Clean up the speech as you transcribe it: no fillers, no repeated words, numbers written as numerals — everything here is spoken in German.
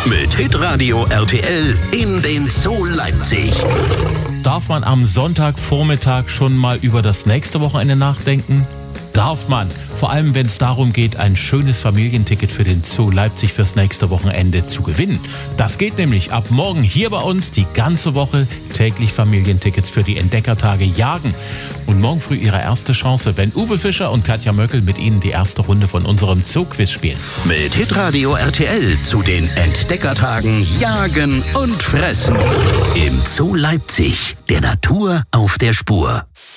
Mit Hitradio RTL in den Zoo Leipzig. Darf man am Sonntagvormittag schon mal über das nächste Wochenende nachdenken? Darf man. Vor allem, wenn es darum geht, ein schönes Familienticket für den Zoo Leipzig fürs nächste Wochenende zu gewinnen. Das geht nämlich ab morgen hier bei uns die ganze Woche täglich Familientickets für die Entdeckertage jagen. Und morgen früh Ihre erste Chance, wenn Uwe Fischer und Katja Möckel mit Ihnen die erste Runde von unserem Zoo-Quiz spielen. Mit Hitradio RTL zu den Entdeckertagen jagen und fressen. Im Zoo Leipzig, der Natur auf der Spur.